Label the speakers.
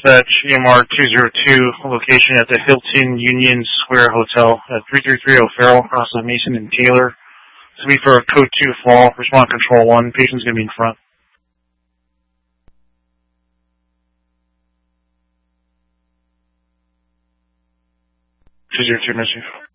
Speaker 1: Dispatch, EMR 202, location at the Hilton Union Square Hotel at 333 O'Farrell, across of Mason and Taylor. This will be for a code 2 fall, respond control 1. Patient's going to be in front. 202, Miss Chief.